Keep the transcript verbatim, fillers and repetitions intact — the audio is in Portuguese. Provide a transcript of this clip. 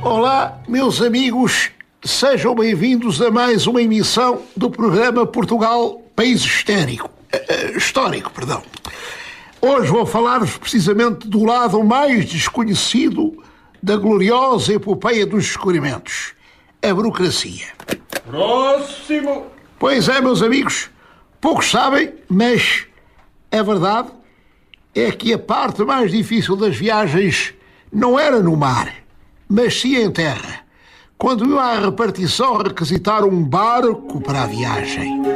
Olá, meus amigos, sejam bem-vindos a mais uma emissão do programa Portugal, País Histérico, uh, Histórico, perdão. Hoje vou falar-vos precisamente do lado mais desconhecido da gloriosa epopeia dos descobrimentos, a burocracia. Próximo! Pois é, meus amigos, poucos sabem, mas a verdade é que a parte mais difícil das viagens não era no mar, mas sim em terra, quando iam à repartição requisitar um barco para a viagem.